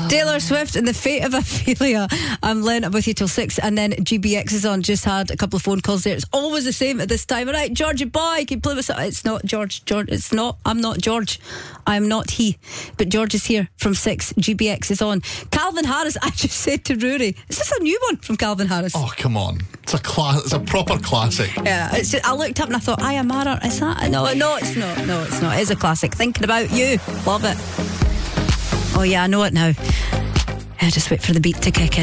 Taylor Swift and the Fate of Ophelia. I'm Len, I'm with you till 6, and then GBX is on. Just had a couple of phone calls there. It's always the same at this time. All right, Georgie boy, can you play with? It's not George. It's not. I'm not George. I'm not he. But George is here from 6. GBX is on. Calvin Harris. I just said to Rory, is this a new one from Calvin Harris? Oh, come on. It's a proper classic. Yeah, it's just, I looked up and I thought, I am Mara. Is that? No, it's not. No, it's not. It is a classic. Thinking about you. Love it. Oh yeah, I know it now. Just wait for the beat to kick in.